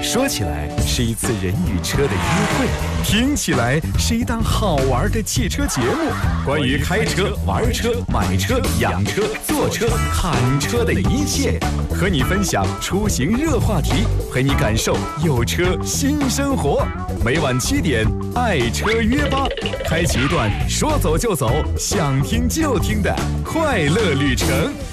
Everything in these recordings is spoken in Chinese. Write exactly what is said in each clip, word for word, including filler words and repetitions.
说起来是一次人与车的约会，听起来是一档好玩的汽车节目。关于开车、玩车、买车、养车、坐车、看车的一切，和你分享出行热话题，陪你感受有车新生活。每晚七点，爱车约吧，开启一段说走就走、想听就听的快乐旅程。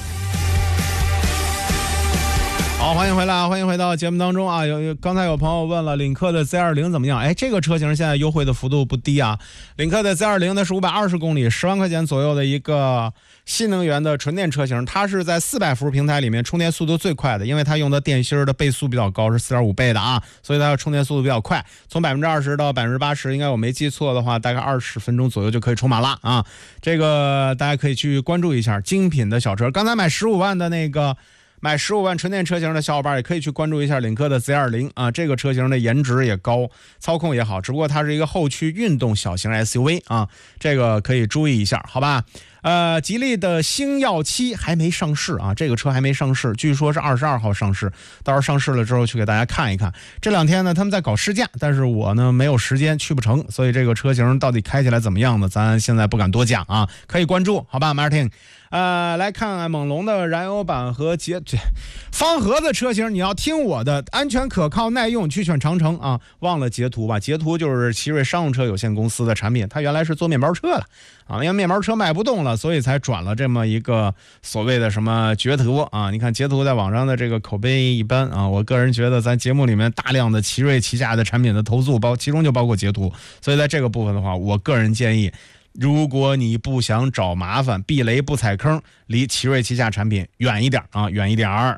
好，欢迎回来，欢迎回到节目当中啊！有刚才有朋友问了，领克的 Z 二十 怎么样？哎，这个车型现在优惠的幅度不低啊。领克的 Z 二十 呢是五百二十公里，十万块钱左右的一个新能源的纯电车型，它是在四百伏平台里面充电速度最快的，因为它用的电芯的倍速比较高，是 四点五 倍的啊，所以它的充电速度比较快，从 百分之二十 到 百分之八十， 应该我没记错的话，大概二十分钟左右就可以充满了啊。这个大家可以去关注一下精品的小车。刚才买十五万的那个。买十五万纯电车型的小伙伴也可以去关注一下领克的 Z 二十 啊，这个车型的颜值也高，操控也好，只不过它是一个后驱运动小型 S U V 啊，这个可以注意一下，好吧？呃，吉利的星耀七还没上市啊，这个车还没上市，据说是二十二号上市，到时候上市了之后去给大家看一看。这两天呢，他们在搞试驾，但是我呢没有时间去不成，所以这个车型到底开起来怎么样呢？咱现在不敢多讲啊，可以关注，好吧 ，Martin。呃，来看看猛龙的燃油版和捷方盒子车型，你要听我的，安全可靠耐用，去选长城啊！忘了捷途吧？捷途就是奇瑞商用车有限公司的产品，它原来是做面包车的啊，因为面包车卖不动了，所以才转了这么一个所谓的什么捷途啊。你看捷途在网上的这个口碑一般啊，我个人觉得咱节目里面大量的奇瑞旗下的产品的投诉，包其中就包括捷途，所以在这个部分的话，我个人建议。如果你不想找麻烦，避雷不踩坑，离奇瑞旗下产品远一点啊，远一点儿。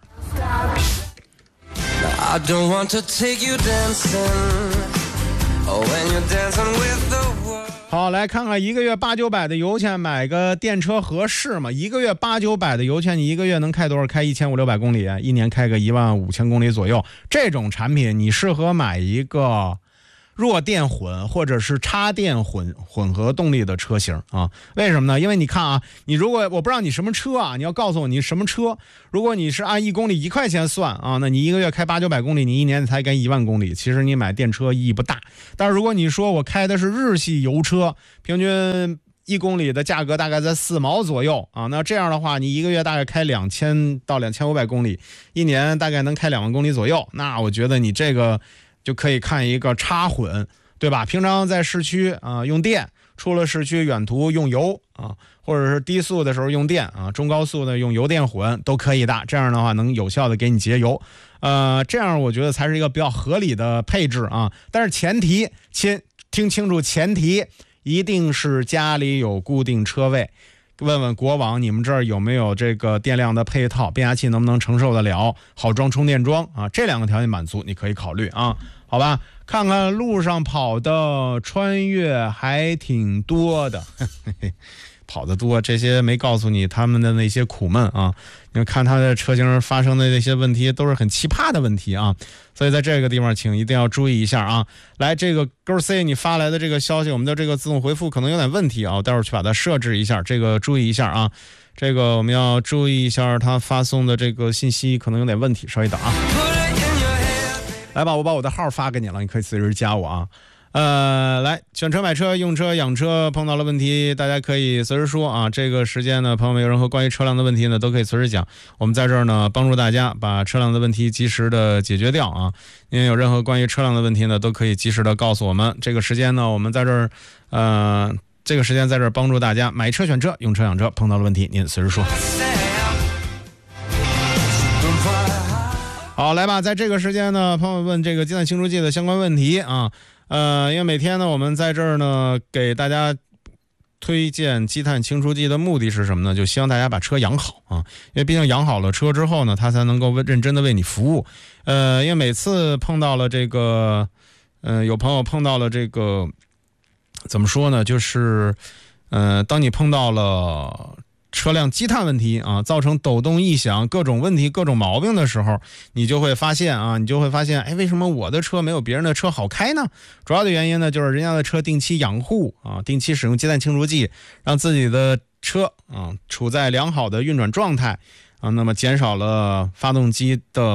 好，来看看一个月八九百的油钱买个电车合适吗？一个月八九百的油钱，你一个月能开多少？开一千五六百公里，一年开个一万五千公里左右。这种产品你适合买一个。弱电混或者是插电混混合动力的车型啊？为什么呢？因为你看啊，你如果我不知道你什么车啊，你要告诉我你什么车。如果你是按一公里一块钱算啊，那你一个月开八九百公里，你一年才开一万公里，其实你买电车意义不大。但是如果你说我开的是日系油车，平均一公里的价格大概在四毛左右啊，那这样的话，你一个月大概开两千到两千五百公里，一年大概能开两万公里左右，那我觉得你这个。就可以看一个插混，对吧？平常在市区啊、呃、用电，出了市区远途用油啊，或者是低速的时候用电啊，中高速的用油电混都可以的。这样的话能有效的给你节油，呃，这样我觉得才是一个比较合理的配置啊。但是前提，亲听清楚，前提一定是家里有固定车位。问问国网，你们这儿有没有这个电量的配套？变压器能不能承受得了？好装充电桩啊，这两个条件满足，你可以考虑啊。好吧，看看路上跑的穿越还挺多的，呵呵跑得多，这些没告诉你他们的那些苦闷啊。你看他的车型发生的那些问题都是很奇葩的问题啊，所以在这个地方请一定要注意一下啊。来，这个勾 C 你发来的这个消息，我们的这个自动回复可能有点问题啊，我待会儿去把它设置一下，这个注意一下啊。这个我们要注意一下他发送的这个信息可能有点问题，稍微等啊。来吧，我把我的号发给你了，你可以随时加我啊。呃，来选车、买车、用车、养车，碰到了问题，大家可以随时说啊。这个时间呢，朋友们有任何关于车辆的问题呢，都可以随时讲。我们在这儿呢，帮助大家把车辆的问题及时的解决掉啊。您有任何关于车辆的问题呢，都可以及时的告诉我们。这个时间呢，我们在这儿，呃，这个时间在这儿帮助大家买车、选车、用车、养车，碰到了问题您随时说。好，来吧，在这个时间呢，朋友问这个鸡蛋清除剂的相关问题啊。呃，因为每天呢，我们在这儿呢，给大家推荐积碳清除剂的目的是什么呢？就希望大家把车养好啊，因为毕竟养好了车之后呢，它才能够认真的为你服务。呃，因为每次碰到了这个，呃，有朋友碰到了这个，怎么说呢？就是，呃，当你碰到了车辆积碳问题啊，造成抖动异响各种问题各种毛病的时候，你就会发现啊，你就会发现，哎，为什么我的车没有别人的车好开呢？主要的原因呢，就是人家的车定期养护啊，定期使用积碳清除剂，让自己的车啊处在良好的运转状态啊，那么减少了发动机的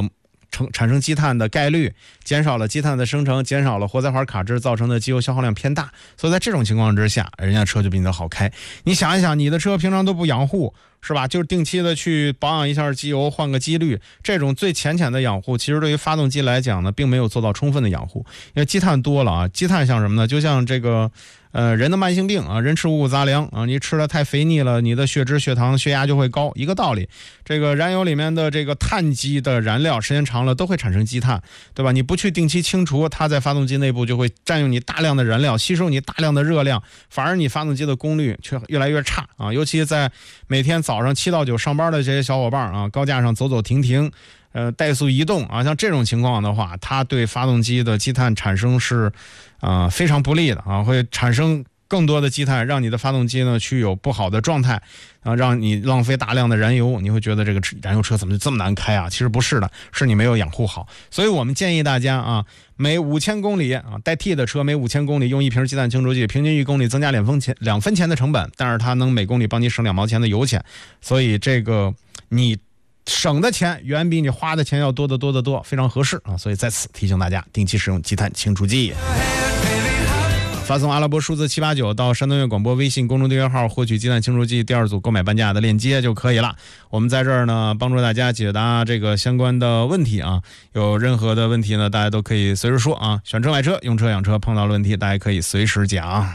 成产生积碳的概率，减少了积碳的生成，减少了活塞环卡支造成的机油消耗量偏大。所以在这种情况之下，人家车就比你的好开。你想一想，你的车平常都不养护，是吧？就是定期的去保养一下机油，换个机滤，这种最浅浅的养护，其实对于发动机来讲呢，并没有做到充分的养护。因为积碳多了啊，积碳像什么呢？就像这个呃人的慢性病啊，人吃五谷杂粮啊，你吃的太肥腻了，你的血脂、血糖、血压就会高，一个道理。这个燃油里面的这个碳基的燃料，时间长了都会产生积碳，对吧？你不去定期清除，它在发动机内部就会占用你大量的燃料，吸收你大量的热量，反而你发动机的功率却越来越差啊！尤其在每天早上七到九上班的这些小伙伴啊，高架上走走停停，呃，怠速移动啊，像这种情况的话，它对发动机的积碳产生是啊、呃、非常不利的啊，会产生更多的积碳，让你的发动机呢去有不好的状态啊，让你浪费大量的燃油，你会觉得这个燃油车怎么就这么难开啊？其实不是的，是你没有养护好。所以我们建议大家啊，每五千公里啊，带 T 的车每五千公里用一瓶积碳清除剂，平均一公里增加两分钱两分钱的成本，但是它能每公里帮你省两毛钱的油钱，所以这个你省的钱远比你花的钱要多得多得多，非常合适啊！所以在此提醒大家，定期使用积碳清除剂。发送阿拉伯数字七八九到山东乐广播微信公众订阅号，获取积碳清除剂第二组购买半价的链接就可以了。我们在这儿呢，帮助大家解答这个相关的问题啊。有任何的问题呢，大家都可以随时说啊。选车买车，用车养车，碰到了问题，大家可以随时讲。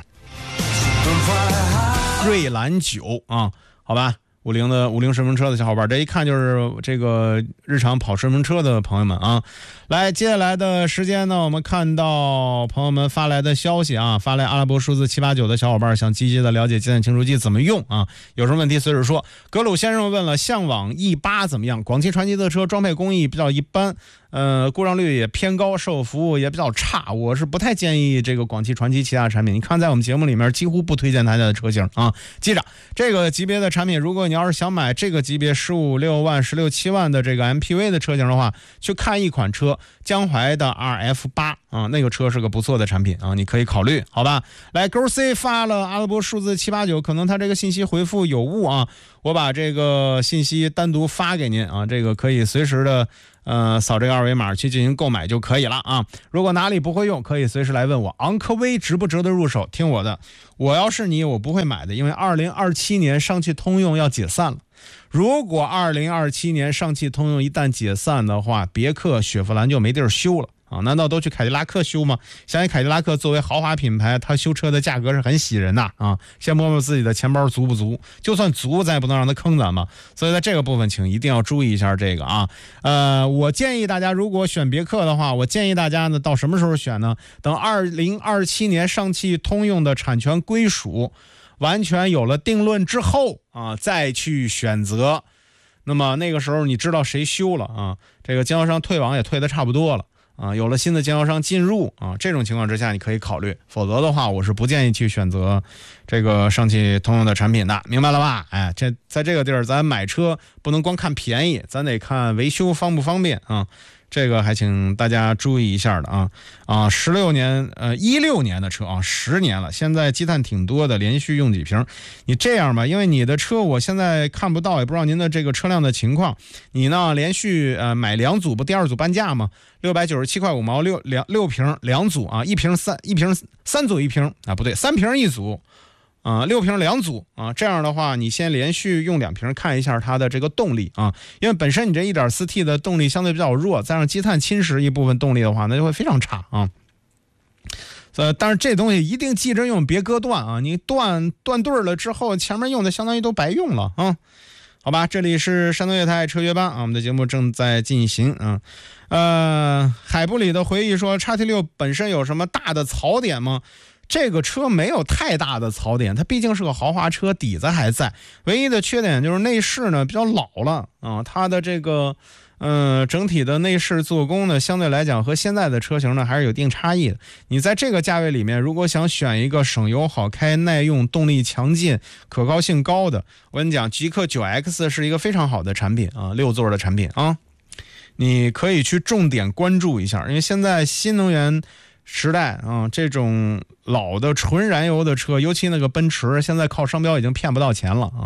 瑞兰九啊，好吧。五菱的五菱顺风车的小伙伴，这一看就是这个日常跑顺风车的朋友们啊。来，接下来的时间呢，我们看到朋友们发来的消息啊，发来阿拉伯数字七八九的小伙伴想积极的了解积碳清除剂怎么用啊，有什么问题随时说。格鲁先生问了，向往 E 八 怎么样？广汽传祺的车装配工艺比较一般，呃，故障率也偏高，售后服务也比较差，我是不太建议这个广汽传祺其他产品。你看在我们节目里面几乎不推荐大家的车型啊。记着，这个级别的产品，如果你要是想买这个级别十五六万、十六七万的这个 M P V 的车型的话，去看一款车，江淮的 R F 八 啊，那个车是个不错的产品啊，你可以考虑，好吧？来，勾 C 发了阿拉伯数字七八九，可能他这个信息回复有误啊，我把这个信息单独发给您啊，这个可以随时的呃扫这个二维码去进行购买就可以了啊。如果哪里不会用，可以随时来问我。昂科威值不值得入手？听我的，我要是你，我不会买的，因为二零二七年上汽通用要解散了。如果二零二七年上汽通用一旦解散的话，别克、雪佛兰就没地儿修了啊！难道都去凯迪拉克修吗？相信凯迪拉克作为豪华品牌，它修车的价格是很喜人的啊！先摸摸自己的钱包足不足，就算足，咱也不能让它坑咱嘛。所以在这个部分，请一定要注意一下这个啊。呃，我建议大家，如果选别克的话，我建议大家呢，到什么时候选呢？等二零二七年上汽通用的产权归属完全有了定论之后啊，再去选择。那么那个时候你知道谁修了啊？这个经销商退网也退得差不多了啊，有了新的经销商进入啊，这种情况之下你可以考虑，否则的话我是不建议去选择这个上汽通用的产品的，明白了吧？哎，这在这个地儿咱买车不能光看便宜，咱得看维修方不方便啊。这个还请大家注意一下的啊啊！十六年呃一六年的车啊，十年了，现在积碳挺多的，连续用几瓶。你这样吧，因为你的车我现在看不到，也不知道您的这个车辆的情况。你呢连续呃买两组不，第二组半价吗？六百九十七块五毛六两六瓶两组啊，一瓶三一瓶三组一瓶啊，不对，三瓶一组。啊、呃，六瓶两组啊，这样的话，你先连续用两瓶，看一下它的这个动力啊，因为本身你这 一点四 T 的动力相对比较弱，再让积碳侵蚀一部分动力的话，那就会非常差啊。呃，但是这东西一定记着用，别割断啊！你断断对了之后，前面用的相当于都白用了啊。好吧，这里是山东粤台车约班啊，我们的节目正在进行啊。呃，海布里的回忆说 ，X T 六 本身有什么大的槽点吗？这个车没有太大的槽点，它毕竟是个豪华车，底子还在。唯一的缺点就是内饰呢比较老了啊，它的这个呃整体的内饰做工呢，相对来讲和现在的车型呢还是有一定差异的。你在这个价位里面，如果想选一个省油、好开、耐用、动力强劲、可靠性高的，我跟你讲，极氪 九 X 是一个非常好的产品啊，六座的产品啊，你可以去重点关注一下，因为现在新能源时代啊，这种老的纯燃油的车，尤其那个奔驰，现在靠商标已经骗不到钱了啊。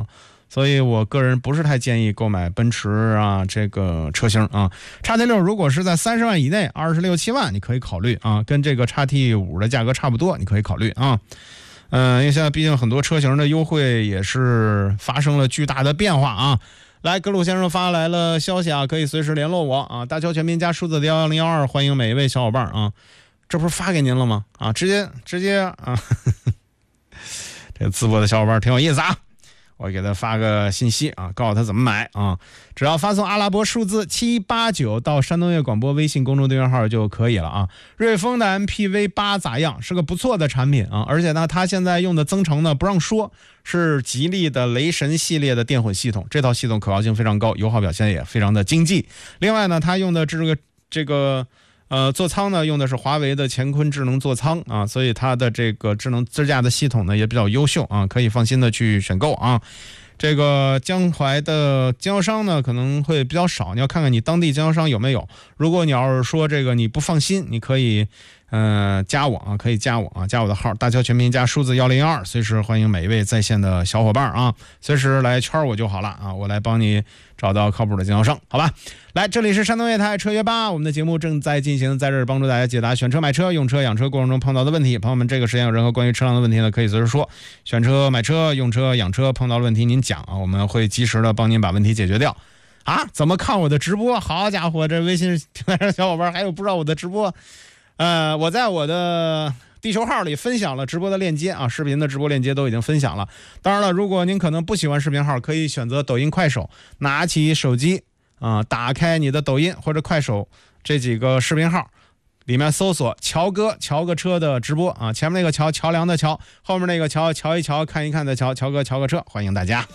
所以我个人不是太建议购买奔驰啊这个车型啊。叉 T 六如果是在三十万以内，二十六七万你可以考虑啊，跟这个叉 T 五的价格差不多，你可以考虑啊。嗯、呃，因为现在毕竟很多车型的优惠也是发生了巨大的变化啊。来，格鲁先生发来了消息啊，可以随时联络我啊。大乔全拼加数字的幺幺零幺二，欢迎每一位小伙伴啊。这不是发给您了吗？啊，直接直接啊，呵呵这个淄博的小伙伴挺有意思啊。我给他发个信息啊，告诉他怎么买啊。只要发送阿拉伯数字七八九到山东乐广播微信公众订阅号就可以了啊。瑞风的 M P V 八咋样？是个不错的产品啊，而且呢，它现在用的增程呢不让说，是吉利的雷神系列的电混系统，这套系统可靠性非常高，油耗表现也非常的经济。另外呢，它用的这个这个。呃，座舱呢用的是华为的乾坤智能座舱啊，所以它的这个智能支架的系统呢也比较优秀啊，可以放心的去选购啊。这个江淮的经销商呢可能会比较少，你要看看你当地经销商有没有。如果你要是说这个你不放心，你可以呃加我啊，可以加我啊，加我的号大乔全拼加数字幺零幺二，随时欢迎每一位在线的小伙伴啊，随时来圈我就好了啊，我来帮你找到靠谱的经销商，好吧？来，这里是山东业态车约吧，我们的节目正在进行，在这儿帮助大家解答选车、买车、用车、养车过程中碰到的问题。朋友们，这个时间有任何关于车辆的问题呢，可以随时说。选车、买车、用车、养车碰到的问题您讲啊，我们会及时的帮您把问题解决掉。啊，怎么看我的直播？好家伙，这微信平台上小伙伴还有不知道我的直播？呃，我在我的地球号里分享了直播的链接啊，视频的直播链接都已经分享了。当然了，如果您可能不喜欢视频号，可以选择抖音、快手，拿起手机啊，打开你的抖音或者快手这几个视频号，里面搜索乔哥乔个车的直播啊，前面那个乔桥梁的乔，后面那个乔瞧一瞧看一看的乔，乔哥乔个车，欢迎大家。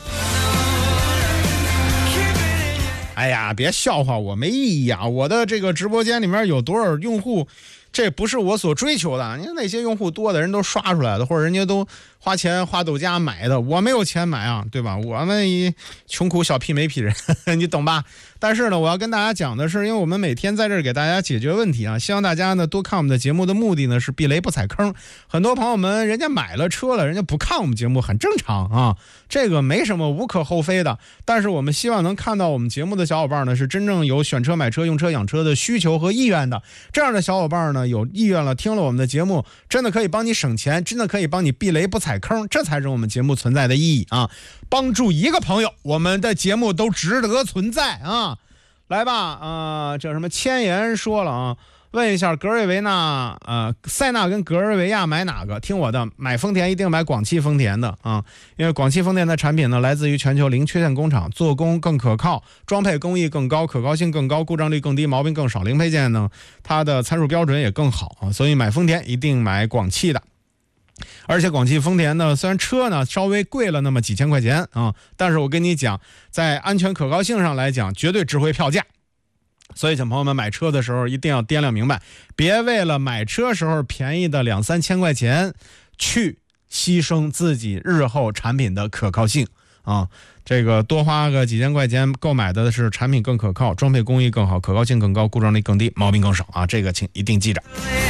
哎呀，别笑话我，没意义啊！我的这个直播间里面有多少用户，这不是我所追求的。你看那些用户多的人都刷出来的，或者人家都花钱花抖加买的，我没有钱买啊，对吧？我们一穷苦小屁没屁人，你懂吧？但是呢，我要跟大家讲的是，因为我们每天在这儿给大家解决问题啊，希望大家呢多看我们的节目的目的呢是避雷不踩坑。很多朋友们人家买了车了，人家不看我们节目很正常啊，这个没什么无可厚非的。但是我们希望能看到我们节目的小伙伴呢是真正有选车、买车、用车、养车的需求和意愿的。这样的小伙伴呢有意愿了，听了我们的节目，真的可以帮你省钱，真的可以帮你避雷不踩坑，这才是我们节目存在的意义啊！帮助一个朋友，我们的节目都值得存在啊！来吧，啊、呃，这什么千言说了啊？问一下格瑞维纳，呃，塞纳跟格瑞维亚买哪个？听我的，买丰田一定买广汽丰田的啊，因为广汽丰田的产品呢，来自于全球零缺陷工厂，做工更可靠，装配工艺更高，可靠性更高，故障率更低，毛病更少，零配件呢，它的参数标准也更好啊，所以买丰田一定买广汽的。而且广汽丰田呢，虽然车呢稍微贵了那么几千块钱啊，但是我跟你讲，在安全可靠性上来讲，绝对值回票价。所以请朋友们买车的时候一定要掂量明白，别为了买车时候便宜的两三千块钱去牺牲自己日后产品的可靠性啊。这个多花个几千块钱购买的是产品更可靠，装配工艺更好，可靠性更高，故障率更低，毛病更少啊，这个请一定记着。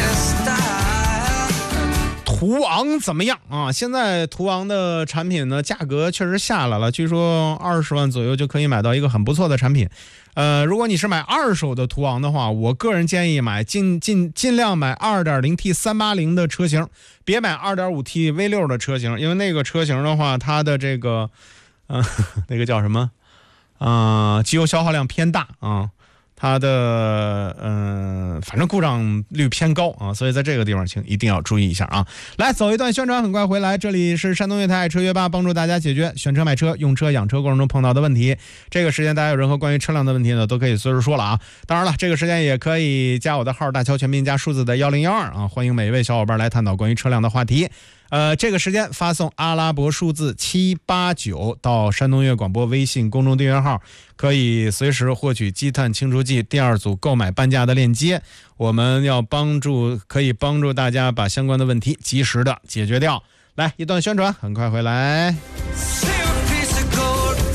途昂怎么样啊？现在途昂的产品呢，价格确实下来了，据说二十万左右就可以买到一个很不错的产品。呃，如果你是买二手的途昂的话，我个人建议买尽尽尽量买 二点零 T 三八零的车型，别买 二点五 T V 六 的车型，因为那个车型的话，它的这个呃那个叫什么啊、呃，机油消耗量偏大啊。它的嗯、呃，反正故障率偏高啊，所以在这个地方请一定要注意一下啊。来走一段宣传，很快回来。这里是山东粤台爱车约吧，帮助大家解决选车、买车、用车、养车过程中碰到的问题。这个时间大家有任何关于车辆的问题呢，都可以随时说了啊。当然了，这个时间也可以加我的号大乔全拼加数字的幺零幺二啊，欢迎每一位小伙伴来探讨关于车辆的话题。呃，这个时间发送阿拉伯数字七八九到山东粤广播微信公众订阅号，可以随时获取积碳清除剂第二组购买半价的链接。我们要帮助，可以帮助大家把相关的问题及时的解决掉。来一段宣传，很快回来。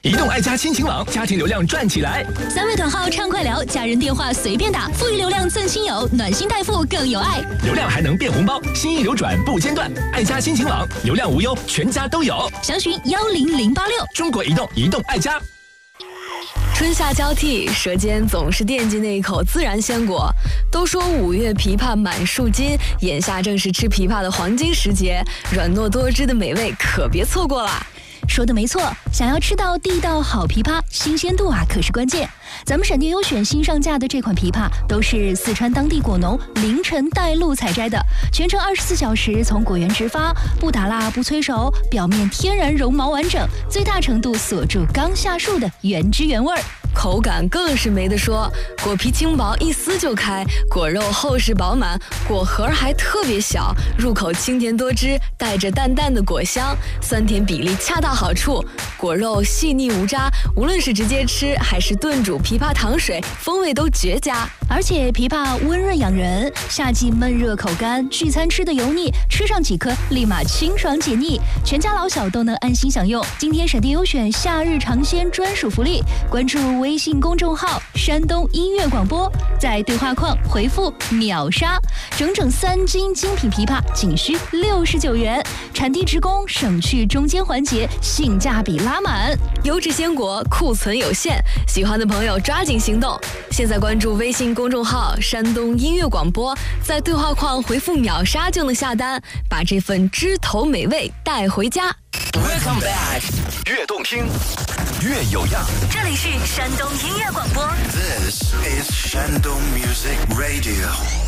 移动爱家亲情网，家庭流量赚起来。 三位短号畅快聊，家人电话随便打，富裕流量赠亲友，暖心代付更有爱。 流量还能变红包，心意流转不间断。爱家亲情网，流量无忧，全家都有。 详询幺零零八六。 中国移动，移动爱家。 春夏交替，舌尖总是惦记那一口自然鲜果。都说五月枇杷满树金，眼下正是吃枇杷的黄金时节，软糯多汁的美味可别错过啦。 说的没错，想要吃到地道好枇杷，新鲜度啊可是关键。咱们闪电优选新上架的这款枇杷，都是四川当地果农凌晨带路采摘的，全程二十四小时从果园直发，不打蜡不催熟，表面天然绒毛完整，最大程度锁住刚下树的原汁原味儿。 口感更是没得说，果皮轻薄，一撕就开，果肉厚实饱满，果核还特别小，入口清甜多汁，带着淡淡的果香，酸甜比例恰到好处，果肉细腻无渣，无论是直接吃还是炖煮枇杷糖水，风味都绝佳。 而且枇杷温润养人，夏季闷热口干，聚餐吃的油腻，吃上几颗立马清爽解腻，全家老小都能安心享用。今天闪电优选夏日尝鲜专属福利，关注微信公众号山东音乐广播，在对话框回复秒杀，整整三斤精品枇杷仅需六十九元，产地直供，省去中间环节，性价比拉满。 优质鲜果库存有限，喜欢的朋友抓紧行动！现在关注微信公众号山东音乐广播，在对话框回复秒杀就能下单，把这份枝头美味带回家。 Welcome back， 越动听越有样。 这里是山东音乐广播。 This is Shandong Music Radio。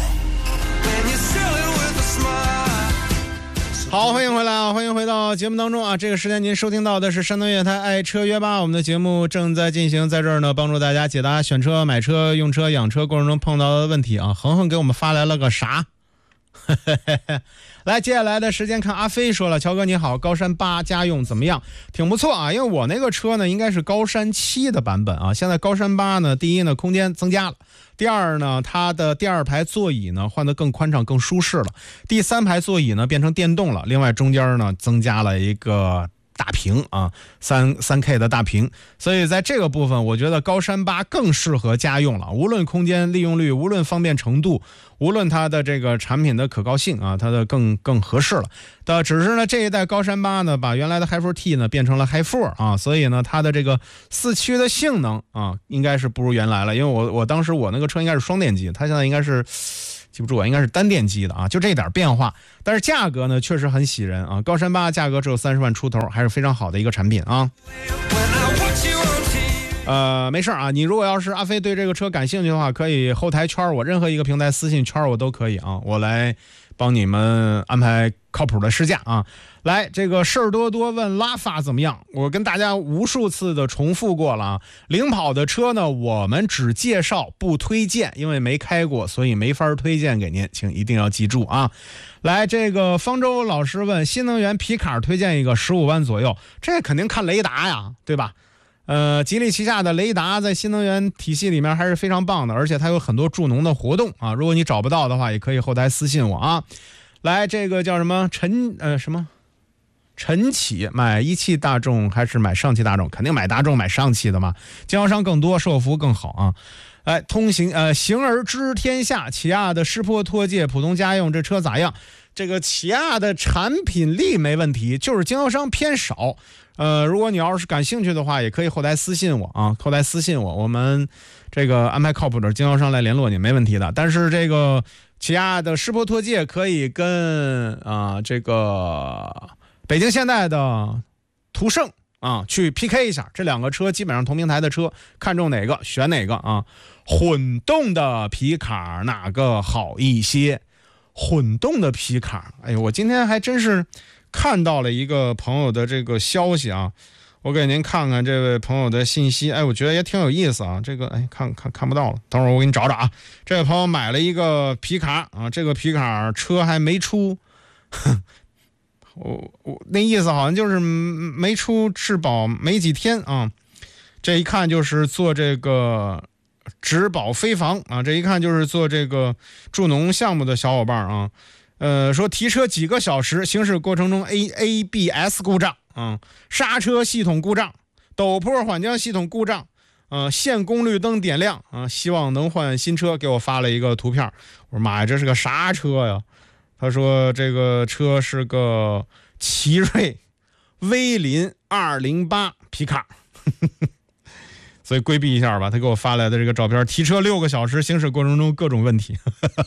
好，欢迎回来啊！欢迎回到节目当中啊！这个时间您收听到的是山东乐台爱车约吧，我们的节目正在进行，在这儿呢帮助大家解答选车、买车、用车、养车过程中碰到的问题啊！恒恒给我们发来了个啥？来，接下来的时间看阿飞说了，乔哥你好，高山八家用怎么样？挺不错啊，因为我那个车呢应该是高山七的版本啊，现在高山八呢，第一呢空间增加了，第二呢它的第二排座椅呢换得更宽敞更舒适了，第三排座椅呢变成电动了，另外中间呢增加了一个大屏啊，三三 K 的大屏，所以在这个部分，我觉得高山八更适合家用了。无论空间利用率，无论方便程度，无论它的这个产品的可靠性啊，它的更更合适了。的只是呢，这一代高山八呢，把原来的 Hi 四 T 呢变成了 Hi 四啊，所以呢，它的这个四驱的性能啊，应该是不如原来了。因为我我当时我那个车应该是双电机，它现在应该是。记不住啊，应该是单电机的啊，就这点变化，但是价格呢确实很喜人啊，高山八价格只有三十万出头，还是非常好的一个产品啊。呃，没事啊，你如果要是阿飞对这个车感兴趣的话，可以后台圈我，任何一个平台私信圈我都可以啊，我来帮你们安排靠谱的试驾啊。来，这个事儿多多问拉法怎么样？我跟大家无数次的重复过了啊，领跑的车呢，我们只介绍不推荐，因为没开过，所以没法推荐给您，请一定要记住啊。来，这个方舟老师问新能源皮卡推荐一个十五万左右，这肯定看雷达呀，对吧？呃，吉利旗下的雷达在新能源体系里面还是非常棒的，而且它有很多助农的活动啊。如果你找不到的话，也可以后台私信我啊。来，这个叫什么陈呃什么陈启，买一汽大众还是买上汽大众？肯定买大众，买上汽的嘛，经销商更多，售后服务更好啊。哎，通行呃，行而知天下，起亚的狮铂拓界普通家用这车咋样？这个起亚的产品力没问题，就是经销商偏少。呃，如果你要是感兴趣的话，也可以后台私信我啊，后台私信我，我们这个安排靠谱的经销商来联络你，没问题的。但是这个起亚的狮铂拓界可以跟啊、呃、这个北京现代的途胜啊去 P K 一下，这两个车基本上同平台的车，看中哪个选哪个啊。混动的皮卡哪个好一些？混动的皮卡，哎呦，我今天还真是看到了一个朋友的这个消息啊，我给您看看这位朋友的信息，哎，我觉得也挺有意思啊。这个哎，看看看不到了，等会儿我给你找找啊。这位朋友买了一个皮卡啊，这个皮卡车还没出，我我那意思好像就是没出质保没几天啊。这一看就是做这个植保飞防啊，这一看就是做这个助农项目的小伙伴啊。呃，说提车几个小时，行驶过程中 A A B S 故障啊，刹车系统故障， 陡坡缓降系统故障，呃，线功率灯点亮啊、呃，希望能换新车，给我发了一个图片。我说妈呀，这是个啥车呀？他说这个车是个奇瑞威林二零八皮卡。所以规避一下吧，他给我发来的这个照片，提车六个小时，行驶过程中各种问题。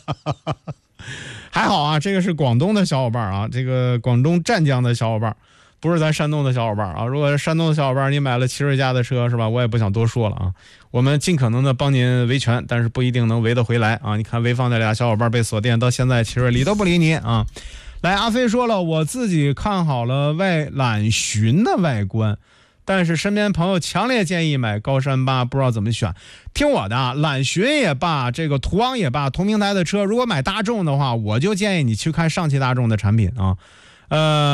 还好啊，这个是广东的小伙伴啊，这个广东湛江的小伙伴，不是咱山东的小伙伴啊。如果是山东的小伙伴，你买了奇瑞家的车是吧？我也不想多说了啊，我们尽可能的帮您维权，但是不一定能维得回来啊。你看潍坊那俩小伙伴被锁店，到现在奇瑞理都不理你啊。来，阿飞说了，我自己看好了外揽巡的外观，但是身边朋友强烈建议买高山八，不知道怎么选。听我的啊，揽巡也罢，这个途昂也罢，同平台的车，如果买大众的话，我就建议你去看上汽大众的产品啊。呃 ,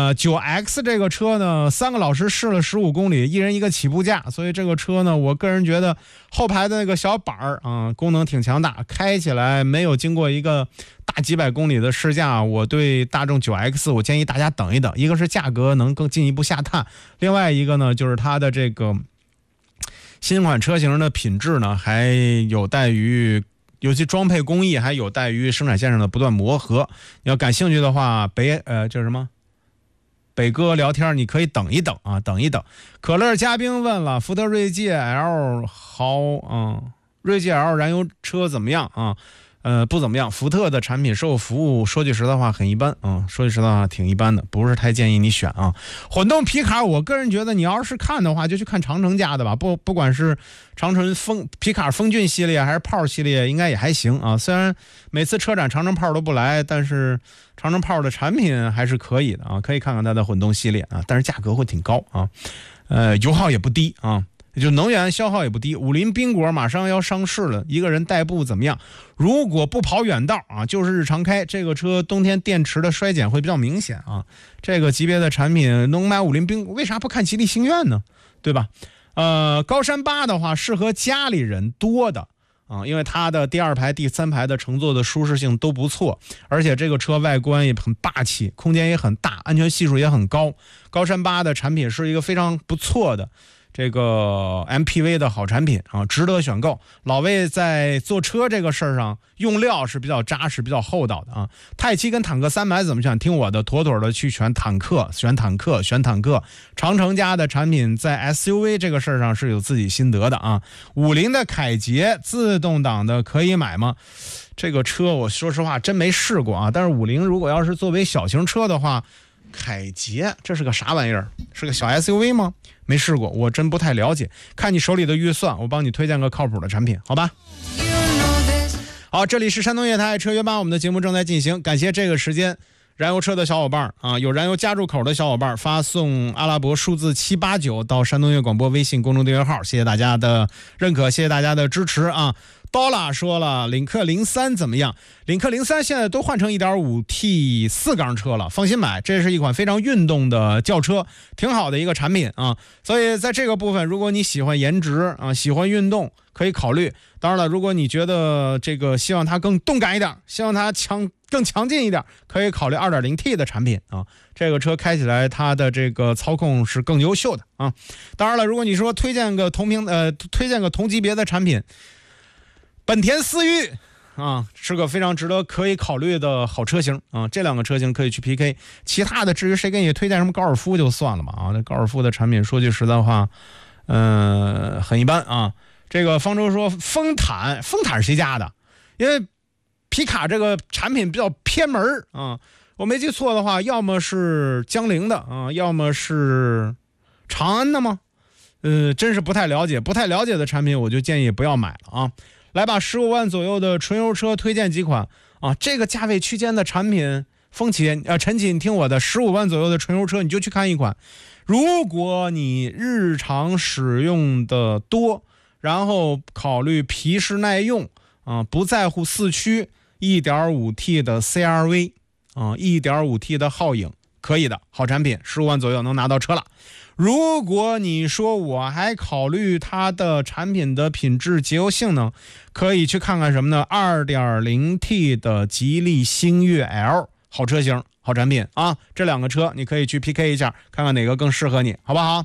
九 X 这个车呢，三个老师试了十五公里，一人一个起步价，所以这个车呢，我个人觉得后排的那个小板儿啊，功能挺强大，开起来没有经过一个大几百公里的试驾，我对大众 九 X 我建议大家等一等，一个是价格能更进一步下探，另外一个呢就是它的这个新款车型的品质呢还有待于，尤其装配工艺还有待于生产线上的不断磨合。你要感兴趣的话，北呃叫什么？北哥聊天，你可以等一等啊，等一等。可乐嘉宾问了，福特锐界 L 豪啊，锐界 L 燃油车怎么样啊？呃，不怎么样。福特的产品售后服务，说句实在话很一般啊，说句实在话挺一般的，不是太建议你选啊。混动皮卡，我个人觉得你要是看的话，就去看长城家的吧，不不管是长城风皮卡风骏系列还是炮系列，应该也还行啊。虽然每次车展长城炮都不来，但是长城炮的产品还是可以的啊，可以看看它的混动系列啊，但是价格会挺高啊，呃，油耗也不低啊。就能源消耗也不低。五菱缤果马上要上市了，一个人代步怎么样？如果不跑远道啊，就是日常开，这个车冬天电池的衰减会比较明显啊。这个级别的产品能买五菱缤果，为啥不看吉利星愿呢？对吧？呃，高山八的话适合家里人多的啊，因为它的第二排、第三排的乘坐的舒适性都不错，而且这个车外观也很霸气，空间也很大，安全系数也很高。高山八的产品是一个非常不错的这个 M P V 的好产品啊，值得选购。老魏在坐车这个事儿上用料是比较扎实、比较厚道的啊。泰七跟坦克三百怎么选？听我的，妥妥的去选坦克，选坦克，选坦克。长城家的产品在 S U V 这个事儿上是有自己心得的啊。五菱的凯捷自动挡的可以买吗？这个车我说实话真没试过啊。但是五菱如果要是作为小型车的话，凯捷这是个啥玩意儿？是个小 S U V 吗？没试过，我真不太了解。看你手里的预算，我帮你推荐个靠谱的产品，好吧？好，这里是山东夜台车约吧，我们的节目正在进行。感谢这个时间燃油车的小伙伴啊，有燃油加注口的小伙伴发送阿拉伯数字七八九到山东夜广播微信公众订阅号，谢谢大家的认可，谢谢大家的支持啊。刀拉说了，领克零三怎么样？领克零三现在都换成 一点五 T 四缸车了，放心买，这是一款非常运动的轿车，挺好的一个产品啊。所以在这个部分，如果你喜欢颜值啊，喜欢运动，可以考虑。当然了，如果你觉得这个希望它更动感一点，希望它强更强劲一点，可以考虑 二点零 T 的产品啊。这个车开起来它的这个操控是更优秀的啊。当然了，如果你说推荐个同平呃推荐个同级别的产品，本田思域啊，是个非常值得可以考虑的好车型啊，这两个车型可以去 P K。其他的至于谁给你推荐什么高尔夫就算了吧啊，这高尔夫的产品说句实在话，呃，很一般啊。这个方舟说风坦，风坦是谁家的？因为皮卡这个产品比较偏门啊，我没记错的话，要么是江铃的啊，要么是长安的吗？呃，真是不太了解，不太了解的产品我就建议不要买了啊。来把十五万左右的纯油车推荐几款啊，这个价位区间的产品，风起呃陈启，你听我的，十五万左右的纯油车你就去看一款。如果你日常使用的多，然后考虑皮实耐用啊，不在乎四驱 一点五 T 的 C R V 啊 ，一点五 T 的皓影，可以的好产品，十五万左右能拿到车了。如果你说我还考虑它的产品的品质节油性能，可以去看看什么呢？ 二点零 T 的吉利星越 L 好车型好产品啊，这两个车你可以去 P K 一下，看看哪个更适合你，好不好？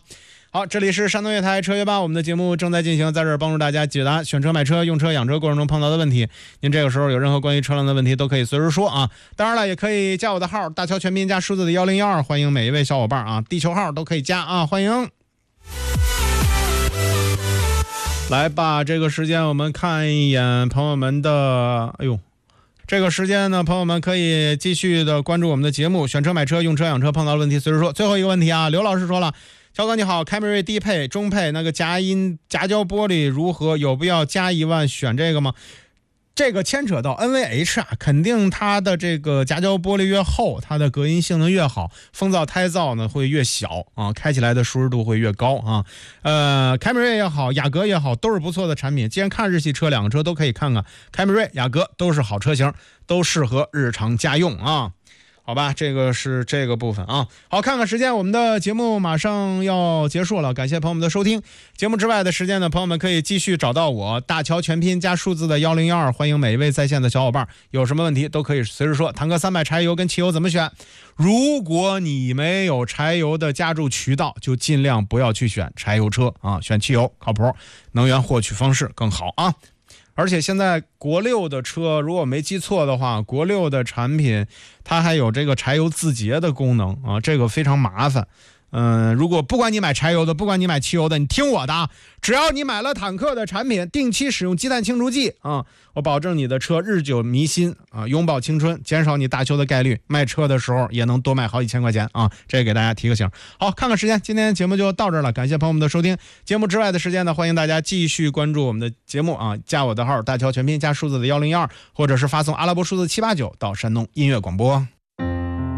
好，这里是山东乐台车约吧，我们的节目正在进行，在这儿帮助大家解答选车、买车、用车、养车过程中碰到的问题。您这个时候有任何关于车辆的问题，都可以随时说啊。当然了，也可以加我的号，大乔全拼加数字的幺零幺二，欢迎每一位小伙伴啊，地球号都可以加啊，欢迎。来吧，这个时间我们看一眼朋友们的，哎呦。这个时间呢，朋友们可以继续的关注我们的节目，选车、买车、用车、养车碰到的问题随时说。最后一个问题啊，刘老师说了，乔哥你好，凯美瑞低配、中配那个夹音夹胶玻璃如何？有必要加一万选这个吗？这个牵扯到 N V H 啊，肯定它的这个夹胶玻璃越厚，它的隔音性能越好，风噪胎噪呢会越小啊，开起来的舒适度会越高啊。呃，凯美瑞也好，雅阁也好，都是不错的产品。既然看日系车，两个车都可以看看，凯美瑞、雅阁都是好车型，都适合日常家用啊。好吧，这个是这个部分啊。好，看看时间，我们的节目马上要结束了，感谢朋友们的收听。节目之外的时间呢，朋友们可以继续找到我，大乔全拼加数字的幺零幺二，欢迎每一位在线的小伙伴，有什么问题都可以随时说。坦克三百柴油跟汽油怎么选？如果你没有柴油的加注渠道，就尽量不要去选柴油车啊，选汽油靠谱，能源获取方式更好啊。而且现在国六的车，如果没记错的话，国六的产品它还有这个柴油自节的功能啊，这个非常麻烦。嗯，如果不管你买柴油的，不管你买汽油的，你听我的啊，只要你买了坦克的产品，定期使用积碳清除剂啊，我保证你的车日久弥新啊，永葆青春，减少你大修的概率，卖车的时候也能多卖好几千块钱啊，这个给大家提个醒。好，看看时间，今天节目就到这儿了，感谢朋友们的收听。节目之外的时间呢，欢迎大家继续关注我们的节目啊，加我的号大乔全拼加数字的幺零幺二，或者是发送阿拉伯数字七八九到山东音乐广播。